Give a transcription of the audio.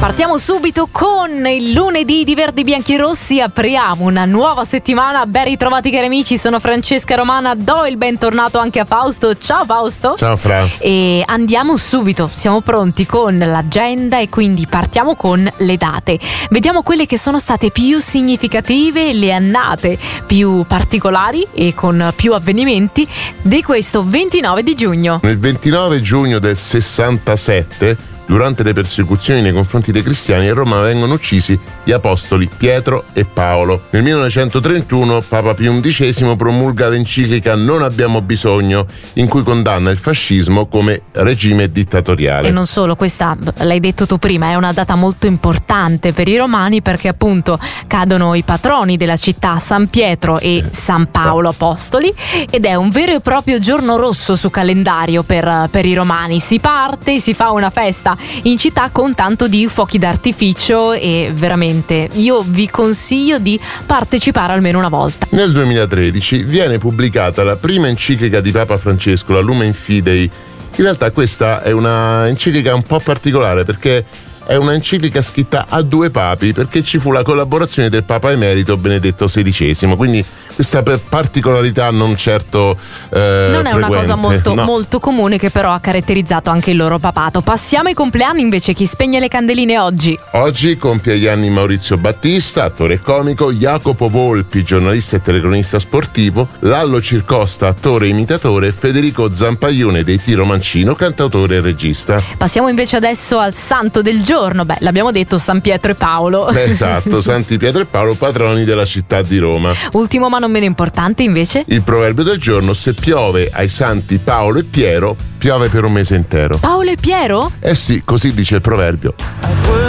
Partiamo subito con il lunedì di Verdi Bianchi Rossi, apriamo una nuova settimana. Ben ritrovati cari amici, sono Francesca Romana, do il bentornato anche a Fausto. Ciao Fausto. Ciao Fra. E andiamo subito, siamo pronti con l'agenda e quindi partiamo con le date. Vediamo quelle che sono state più significative, le annate più particolari e con più avvenimenti di questo 29 di giugno. Nel 29 giugno del 67, durante le persecuzioni nei confronti dei cristiani, a Roma vengono uccisi gli apostoli Pietro e Paolo. Nel 1931 Papa Pio XI promulga l'enciclica Non abbiamo bisogno, in cui condanna il fascismo come regime dittatoriale. E non solo, questa, l'hai detto tu prima, è una data molto importante per i romani perché appunto cadono i patroni della città, San Pietro e San Paolo apostoli, ed è un vero e proprio giorno rosso su calendario per i romani. Si parte, si fa una festa in città con tanto di fuochi d'artificio e veramente io vi consiglio di partecipare almeno una volta. Nel 2013 viene pubblicata la prima enciclica di Papa Francesco, la Lumen Fidei. In realtà questa è una enciclica un po' particolare perché è una enciclica scritta a due papi, perché ci fu la collaborazione del Papa Emerito Benedetto XVI, quindi questa particolarità non certo non è frequente. una cosa molto comune, che però ha caratterizzato anche il loro papato. Passiamo ai compleanni invece. Chi spegne le candeline oggi? Oggi compie gli anni Maurizio Battista, attore e comico, Jacopo Volpi, giornalista e telecronista sportivo, Lallo Circosta, attore e imitatore, e Federico Zampaglione dei Tiro Mancino, cantautore e regista. Passiamo invece adesso al santo del giorno. Beh, l'abbiamo detto, San Pietro e Paolo. Esatto, Santi Pietro e Paolo, patroni della città di Roma. Ultimo ma non meno importante invece, il proverbio del giorno: se piove ai santi Paolo e Piero, piove per un mese intero. Paolo e Piero? Eh sì, così dice il proverbio.